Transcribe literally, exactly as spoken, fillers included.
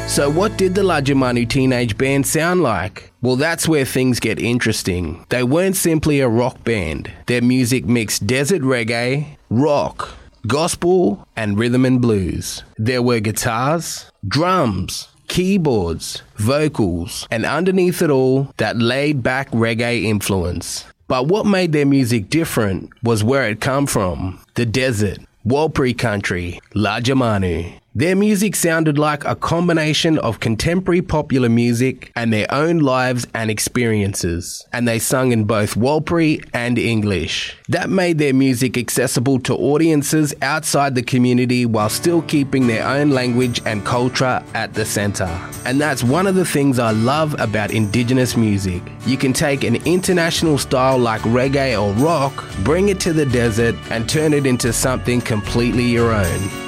So what did the Lajamanu teenage band sound like? Well, that's where things get interesting. They weren't simply a rock band. Their music mixed desert reggae, rock, gospel, and rhythm and blues. There were guitars, drums, keyboards, vocals, and underneath it all, that laid-back reggae influence. But what made their music different was where it come from. The desert, Warlpiri country, Lajamanu. Their music sounded like a combination of contemporary popular music and their own lives and experiences, and they sung in both Warlpiri and English. That made their music accessible to audiences outside the community while still keeping their own language and culture at the centre. And that's one of the things I love about Indigenous music. You can take an international style like reggae or rock, bring it to the desert, and turn it into something completely your own.